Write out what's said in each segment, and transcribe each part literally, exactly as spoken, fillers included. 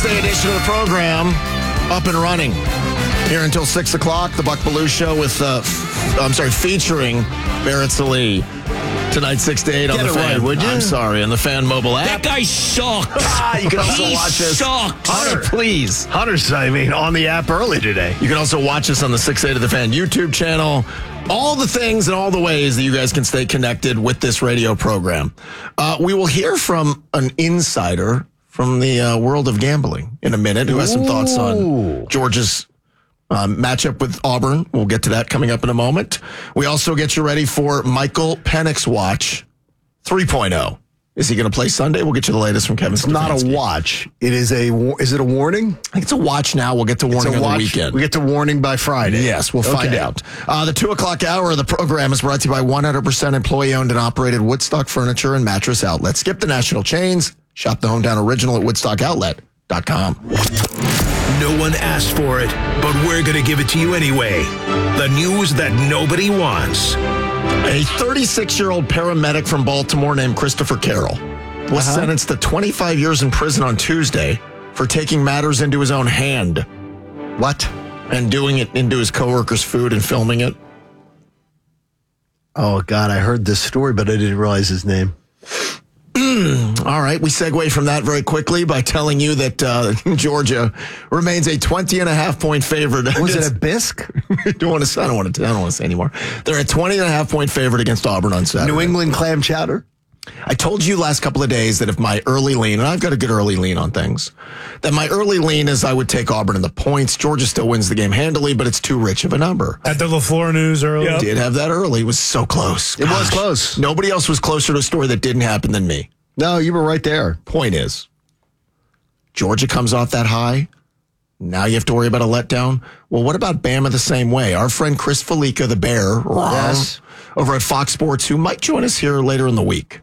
Thursday edition of the program up and running. Here until six o'clock, the Buck Belue Show with, uh, f- I'm sorry, featuring Barrett Sallee. Tonight, six to eight on Get the it Fan. right, would you? I'm sorry, on the Fan mobile app. That guy sucked. Ah, you can also he watch us. sucked. Hunter, please. Hunter's, I mean, on the app early today. You can also watch us on the six eight of the Fan YouTube channel. All the things and all the ways that you guys can stay connected with this radio program. Uh, we will hear from an insider from the uh, world of gambling in a minute who has some thoughts on Georgia's um, matchup with Auburn. We'll get to that coming up in a moment. We also get you ready for Michael Penix's watch three point oh. Is he going to play Sunday? We'll get you the latest from Kevin It's not a watch. It is a, is it a warning? I think it's a watch now. We'll get to warning It's a on watch. the weekend. We get to warning by Friday. Yes, we'll find Okay. out. Uh, the two o'clock hour of the program is brought to you by one hundred percent employee-owned and operated Woodstock Furniture and Mattress Outlet. Skip the national chains. Shop the hometown original at woodstock outlet dot com. No one asked for it, but we're going to give it to you anyway. The news that nobody wants. A thirty-six-year-old paramedic from Baltimore named Christopher Carroll was Uh-huh. sentenced to twenty-five years in prison on Tuesday for taking matters into his own hand What? and doing it into his coworker's food and filming it. Oh, God, I heard this story, but I didn't realize his name. All right, we segue from that very quickly by telling you that uh, Georgia remains a twenty and a half point favorite. Was it a bisque? I don't want to. I don't want to. I don't want to say anymore. They're a twenty and a half point favorite against Auburn on Saturday. New England clam chowder? I told you last couple of days that if my early lean, and I've got a good early lean on things, that my early lean is I would take Auburn in the points. Georgia still wins the game handily, but it's too rich of a number. At the LaFleur News earlier. I did have that early. It was so close. It was close. Nobody else was closer to a story that didn't happen than me. No, you were right there. Point is, Georgia comes off that high. Now you have to worry about a letdown. Well, what about Bama the same way? Our friend Chris Felica, the Bear, Yes. over at Fox Sports, who might join us here later in the week.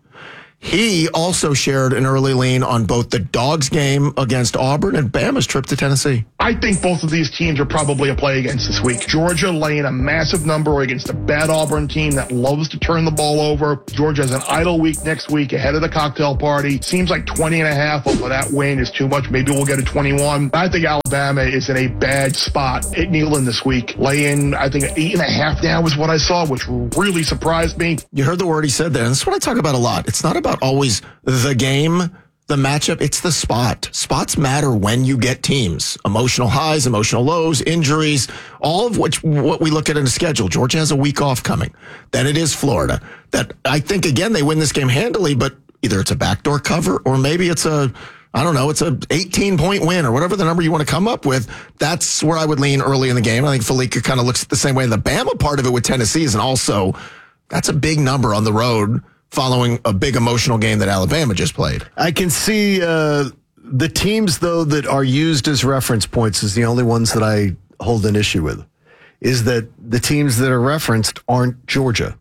He also shared an early lean on both the Dogs game against Auburn and Bama's trip to Tennessee. I think both of these teams are probably a play against this week. Georgia laying a massive number against a bad Auburn team that loves to turn the ball over. Georgia has an idle week next week ahead of the cocktail party. Seems like twenty and a half over that win is too much. Maybe we'll get a twenty-one. I think Alabama is in a bad spot at Neyland this week. Laying, I think, eight and a half now is what I saw, which really surprised me. You heard the word he said there, and that's what I talk about a lot. It's not about always the game, the matchup, it's the spot. Spots matter when you get teams. Emotional highs, emotional lows, injuries, all of which what we look at in a schedule. Georgia has a week off coming. Then it is Florida. That I think, again, they win this game handily, but either it's a backdoor cover or maybe it's a, I don't know, it's a eighteen-point win or whatever the number you want to come up with. That's where I would lean early in the game. I think Felica kind of looks the same way. The Bama part of it with Tennessee is, and also that's a big number on the road following a big emotional game that Alabama just played. I can see uh, the teams, though, that are used as reference points is the only ones that I hold an issue with, is that the teams that are referenced aren't Georgia.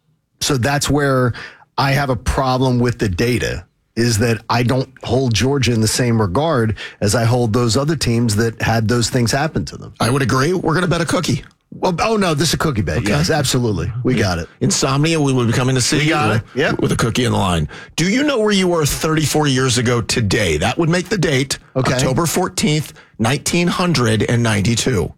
So that's where I have a problem with the data, is that I don't hold Georgia in the same regard as I hold those other teams that had those things happen to them. I would agree. We're going to bet a cookie. Well, oh, no, this is a cookie bet. Okay. Yes, absolutely. We got it. Insomnia, we will be coming to see We you got it. Yep. with a cookie in the line. Do you know where you were thirty-four years ago today? That would make the date Okay. October fourteenth, nineteen ninety-two.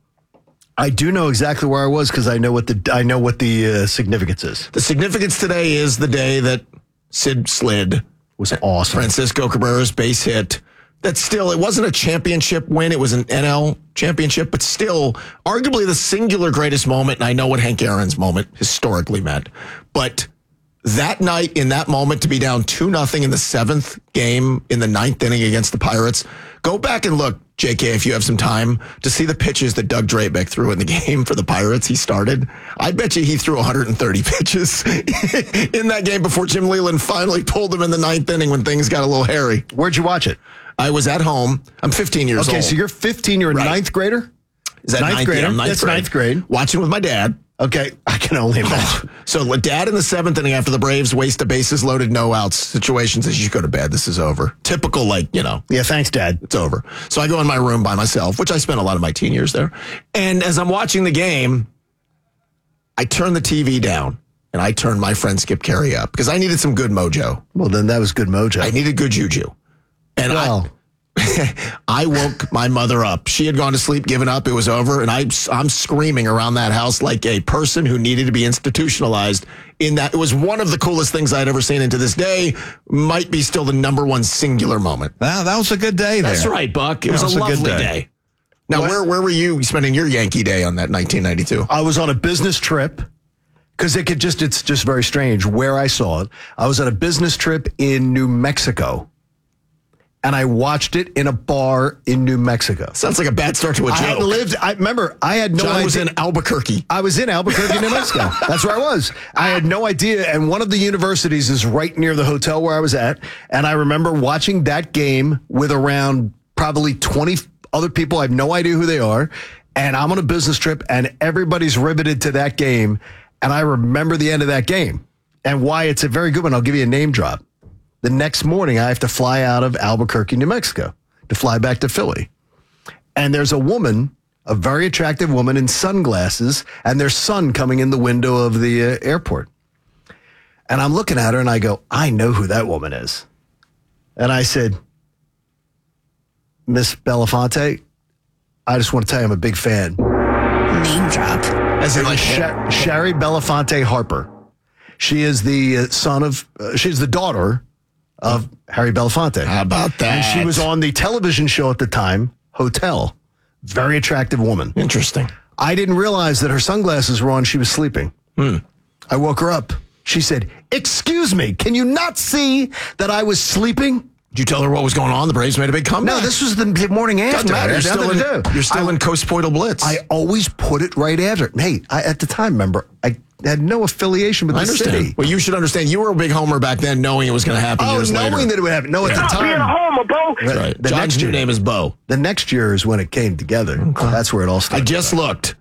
I do know exactly where I was because I know what the I know what the uh, significance is. The significance today is the day that Sid slid. Was awesome. Francisco Cabrera's base hit. That still, it wasn't a championship win. It was an N L championship, but still arguably the singular greatest moment. And I know what Hank Aaron's moment historically meant, but that night in that moment to be down two nothing in the seventh game in the ninth inning against the Pirates, go back and look, J K, if you have some time, to see the pitches that Doug Drabeck threw in the game for the Pirates. He started. I bet you he threw one hundred thirty pitches in that game before Jim Leland finally pulled him in the ninth inning when things got a little hairy. Where'd you watch it? I was at home. I'm fifteen years Okay, old. so you're fifteen. You're a Right. ninth grader? Is that ninth ninth, grader? Yeah, I'm ninth That's grade. ninth grade. Watching with my dad. Okay, I can only imagine. So dad in the seventh inning after the Braves waste a bases loaded, no outs situation says, you should go to bed. This is over. Typical, like, you know. Yeah, thanks, Dad. It's over. So I go in my room by myself, which I spent a lot of my teen years there. And as I'm watching the game, I turn the T V down and I turned my friend Skip Carey up because I needed some good mojo. Well, then that was good mojo. I needed good juju. And well, I, I woke my mother up. She had gone to sleep, given up. It was over. And I, I'm screaming around that house like a person who needed to be institutionalized in that. It was one of the coolest things I'd ever seen. And to this day, might be still the number one singular moment. Wow, that was a good day there. That's right, Buck. It was, was a a good lovely day. day. Now, where, where were you spending your Yankee day on that nineteen ninety-two? I was on a business trip because it could just, it's just very strange where I saw it. I was on a business trip in New Mexico. And I watched it in a bar in New Mexico. Sounds like a bad start to a I joke. hadn't lived. I remember. I had no John idea. was in Albuquerque. I was in Albuquerque, New Mexico. That's where I was. I had no idea. And one of the universities is right near the hotel where I was at. And I remember watching that game with around probably twenty other people. I have no idea who they are. And I'm on a business trip, and everybody's riveted to that game. And I remember the end of that game and why it's a very good one. I'll give you a name drop. The next morning, I have to fly out of Albuquerque, New Mexico, to fly back to Philly. And there's a woman, a very attractive woman in sunglasses, and there's sun coming in the window of the uh, airport. And I'm looking at her, and I go, I know who that woman is. And I said, Miss Belafonte, I just want to tell you I'm a big fan. Name drop. As in, like, Sha- Sherry Belafonte Harper. She is the uh, son of, uh, she's the daughter of Harry Belafonte. How about that? And she was on the television show at the time, Hotel. Very attractive woman. Interesting. I didn't realize that her sunglasses were on. She was sleeping. Hmm. I woke her up. She said, excuse me, can you not see that I was sleeping? Did you tell her what was going on? The Braves made a big comeback. No, this was the morning after. Doesn't matter. You're It had still, nothing in, to do. you're still I, in Coast-Poidal Blitz. I always put it right after. Hey, I, at the time, remember, I had no affiliation with I the understand. city. Well, you should understand. You were a big homer back then, knowing it was going to happen Oh, years knowing later. that it would happen. No, at the Stop being a time. homer, Bo. That's right. The John's next new year. name is Bo. The next year is when it came together. That's where it all I started. just looked.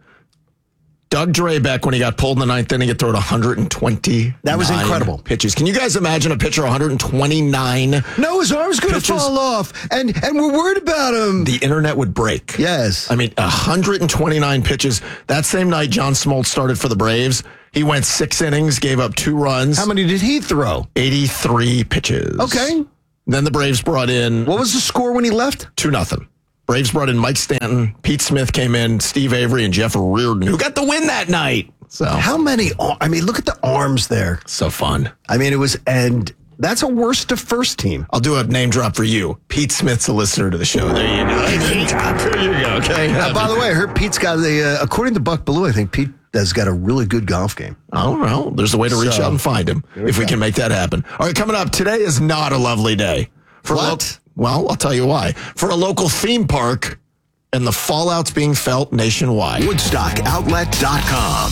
Doug Drabeck, when he got pulled in the ninth inning, had thrown one hundred twenty. That was incredible. Pitches. Can you guys imagine a pitcher one hundred twenty-nine? No, his arm's going to Pitches. fall off, and and we're worried about him. The internet would break. Yes. I mean, one hundred twenty-nine pitches. That same night, John Smoltz started for the Braves. He went six innings, gave up two runs. How many did he throw? eighty-three pitches. Okay. Then the Braves brought in What was the score when he left? two nothing. Braves brought in Mike Stanton, Pete Smith came in, Steve Avery, and Jeff Reardon, who got the win that night. So How many? ar- I mean, look at the arms there. so fun. I mean, it was, and that's a worst to first team. I'll do a name drop for you. Pete Smith's a listener to the show. There you go. Name drop. There you go. Okay. Uh, by the way, I heard Pete's got a, uh, according to Buck Bellew, I think Pete has got a really good golf game. I don't know. There's a way to reach So, out and find him we if we go. can make that happen. All right, coming up, today is not a lovely day. For What? lo- well, I'll tell you why. For a local theme park and the fallout's being felt nationwide. Woodstock Outlet dot com.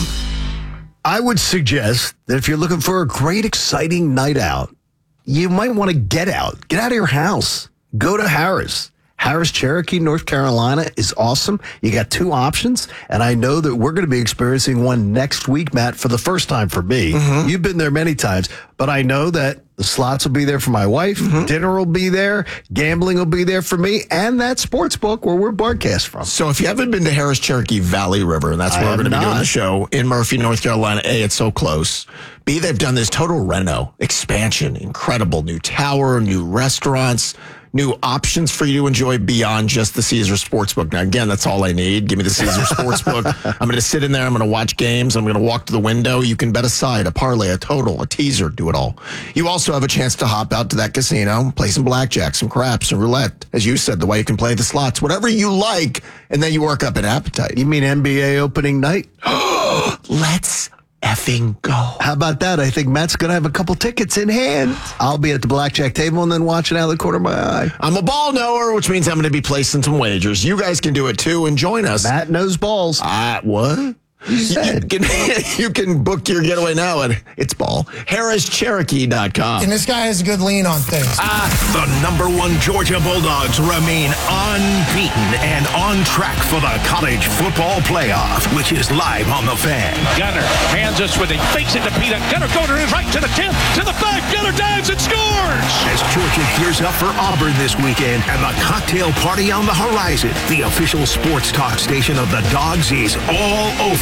I would suggest that if you're looking for a great, exciting night out, you might want to get out. Get out of your house. Go to Harris. Harris Cherokee, North Carolina is awesome. You got two options, and I know that we're going to be experiencing one next week, Matt, for the first time for me. Mm-hmm. You've been there many times, but I know that the slots will be there for my wife, Mm-hmm. dinner will be there, gambling will be there for me, and that sports book where we're broadcast from. So if you haven't been to Harris Cherokee Valley River, and that's I where we're have going to be doing not. the show in Murphy, North Carolina, A, it's so close. B, they've done this total reno, expansion, incredible new tower, new restaurants, new options for you to enjoy beyond just the Caesar Sportsbook. Now, again, that's all I need. Give me the Caesar Sportsbook. I'm going to sit in there. I'm going to watch games. I'm going to walk to the window. You can bet a side, a parlay, a total, a teaser, do it all. You also have a chance to hop out to that casino, play some blackjack, some craps, some roulette. As you said, the way you can play the slots, whatever you like, and then you work up an appetite. You mean N B A opening night? Let's effing go. How about that? I think Matt's going to have a couple tickets in hand. I'll be at the blackjack table and then watching out of the corner of my eye. I'm a ball knower, which means I'm going to be placing some wagers. You guys can do it too and join us. Matt knows balls. Uh, what? You said. You can, you can book your getaway now at It's Ball. Harris Cherokee dot com. And this guy has a good lean on things. The number one Georgia Bulldogs remain unbeaten and on track for the college football playoff, which is live on the Fan. Gunner hands us with it, fakes it to Peter. Gunner going to his right to the ten, to the five. Gunner dives and scores. As Georgia gears up for Auburn this weekend and the cocktail party on the horizon, the official sports talk station of the Dogs is all over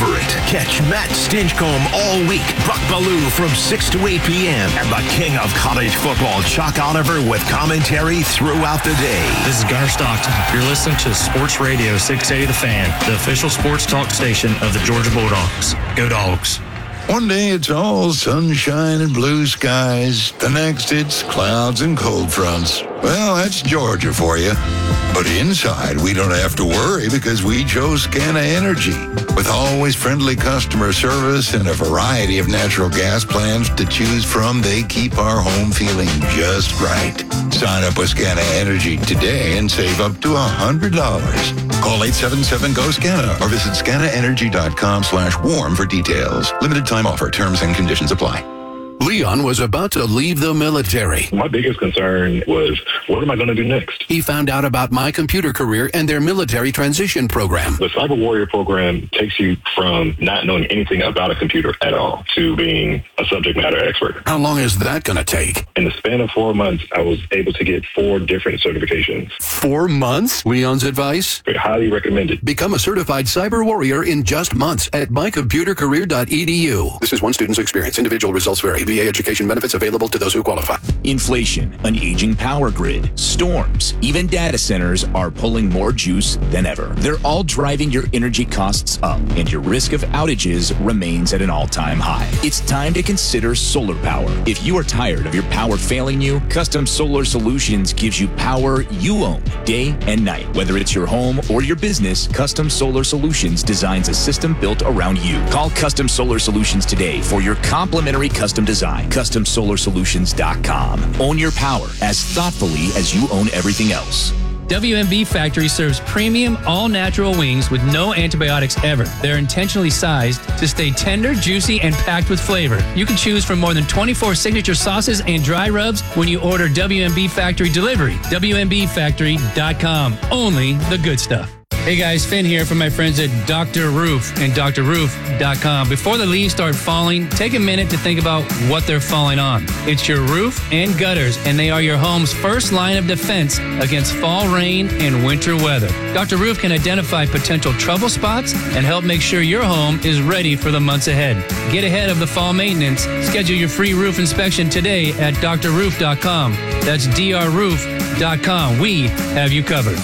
favorite. Catch Matt Stinchcomb all week, Buck Bellew from six to eight p.m., and the king of college football, Chuck Oliver, with commentary throughout the day. This is Gunnar Stockton. You're listening to Sports Radio six eighty The Fan, the official sports talk station of the Georgia Bulldogs. Go Dogs. One day it's all sunshine and blue skies. The next it's clouds and cold fronts. Well, that's Georgia for you. But inside, we don't have to worry because we chose Scana Energy. With always friendly customer service and a variety of natural gas plans to choose from, they keep our home feeling just right. Sign up with Scana Energy today and save up to one hundred dollars. Call eight seven seven, G O, SCANA or visit scanaenergy.com slash warm for details. Limited time offer. Terms and conditions apply. Leon was about to leave the military. My biggest concern was, what am I going to do next? He found out about My Computer Career and their military transition program. The Cyber Warrior program takes you from not knowing anything about a computer at all to being a subject matter expert. How long is that going to take? In the span of four months, I was able to get four different certifications. Four months? Leon's advice? I highly recommend it. Become a certified Cyber Warrior in just months at my computer career dot e d u. This is one student's experience. Individual results vary. V A education benefits available to those who qualify. Inflation, an aging power grid, storms, even data centers are pulling more juice than ever. They're all driving your energy costs up, and your risk of outages remains at an all-time high. It's time to consider solar power. If you are tired of your power failing you, Custom Solar Solutions gives you power you own day and night. Whether it's your home or your business, Custom Solar Solutions designs a system built around you. Call Custom Solar Solutions today for your complimentary custom design. custom solar solutions dot com. Own your power as thoughtfully as you own everything else. W M B Factory serves premium, all-natural wings with no antibiotics ever. They're intentionally sized to stay tender, juicy, and packed with flavor. You can choose from more than twenty-four signature sauces and dry rubs when you order W M B Factory delivery. W M B factory dot com. Only the good stuff. Hey guys, Finn here from my friends at Doctor Roof and Doctor Roof dot com. Before the leaves start falling, take a minute to think about what they're falling on. It's your roof and gutters, and they are your home's first line of defense against fall rain and winter weather. Doctor Roof can identify potential trouble spots and help make sure your home is ready for the months ahead. Get ahead of the fall maintenance. Schedule your free roof inspection today at Doctor Roof dot com. That's D R Roof dot com. We have you covered.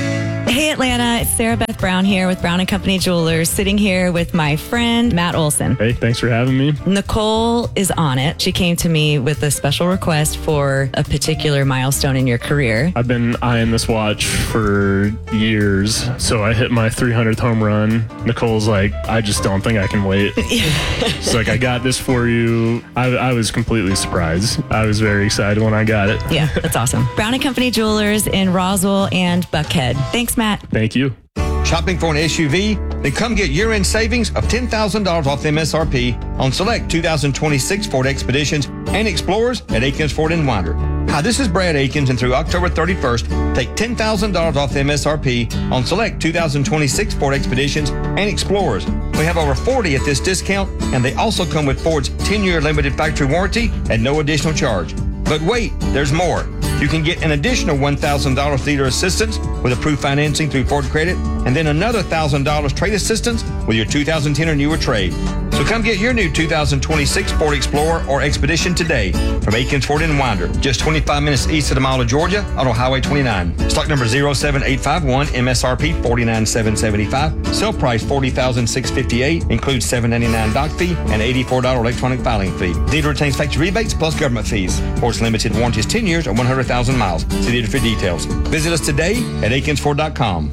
Hey Atlanta, it's Sarah Beth Brown here with Brown and Company Jewelers, sitting here with my friend Matt Olson. Hey, thanks for having me. Nicole is on it. She came to me with a special request for a particular milestone in your career. I've been eyeing this watch for years, so I hit my three hundredth home run. Nicole's like, I just don't think I can wait. She's like, I got this for you. I, I was completely surprised. I was very excited when I got it. Yeah, that's awesome. Brown and Company Jewelers in Roswell and Buckhead. Thanks, Matt. Thank you. Shopping for an S U V? Then come get year-end savings of ten thousand dollars off M S R P on select two thousand twenty-six Ford Expeditions and Explorers at Akins Ford in Winder. Hi, this is Brad Akins, and through October thirty-first, take ten thousand dollars off M S R P on select two thousand twenty-six Ford Expeditions and Explorers. We have over forty at this discount, and they also come with Ford's ten-year limited factory warranty at no additional charge. But wait, there's more. You can get an additional one thousand dollars dealer assistance with approved financing through Ford Credit, and then another one thousand dollars trade assistance with your two thousand ten or newer trade. So come get your new two thousand twenty-six Ford Explorer or Expedition today from Akins Ford in Winder, just twenty-five minutes east of the mile of Georgia on Highway twenty-nine. Stock number zero seven eight five one, M S R P forty-nine thousand seven hundred seventy-five, sale price forty thousand six hundred fifty-eight dollars, includes seven hundred ninety-nine dollars dock fee and eighty-four dollars electronic filing fee. Dealer retains factory rebates plus government fees. Ford's limited warranty is ten years or one hundred thousand miles. See dealer for details. Visit us today at Akins Ford dot com.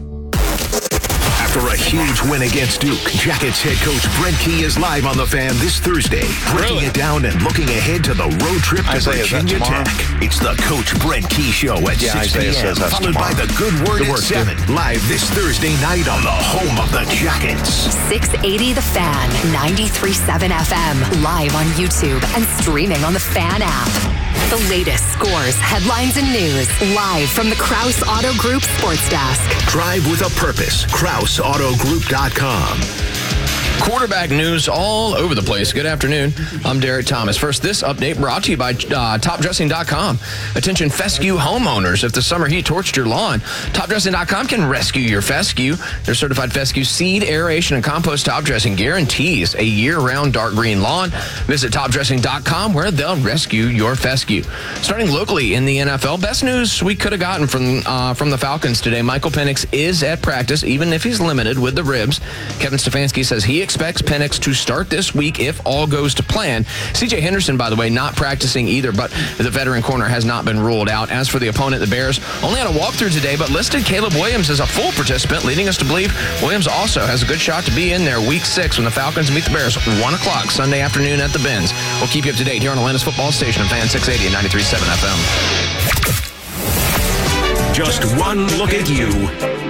After a huge win against Duke, Jackets head coach Brent Key is live on The Fan this Thursday, breaking really? it down and looking ahead to the road trip to Isaiah, Virginia Tech. It's the Coach Brent Key Show at yeah, six p.m., followed by the Good Word Good at work, seven, good. Live this Thursday night on the home of the Jackets. six eighty The Fan, ninety-three point seven F M, live on YouTube and streaming on the Fan app. The latest scores, headlines, and news, live from the Krause Auto Group Sports Desk. Drive with a purpose. Krause Auto Group dot com. Quarterback news all over the place. Good afternoon. I'm Derek Thomas. First, this update brought to you by uh, top dressing dot com. Attention fescue homeowners. If the summer heat torched your lawn, top dressing dot com can rescue your fescue. Their certified fescue seed, aeration, and compost top dressing guarantees a year-round dark green lawn. Visit top dressing dot com where they'll rescue your fescue. Starting locally in the N F L, best news we could have gotten from uh, from the Falcons today. Michael Penix is at practice, even if he's limited with the ribs. Kevin Stefanski says he expects Penix to start this week if all goes to plan. C J Henderson, by the way, not practicing either, but the veteran corner has not been ruled out. As for the opponent, the Bears only had a walkthrough today, but listed Caleb Williams as a full participant, leading us to believe Williams also has a good shot to be in there week six when the Falcons meet the Bears one o'clock Sunday afternoon at the Benz. We'll keep you up to date here on Atlanta's football station, Fan six eighty and ninety-three point seven F M. Just one look at you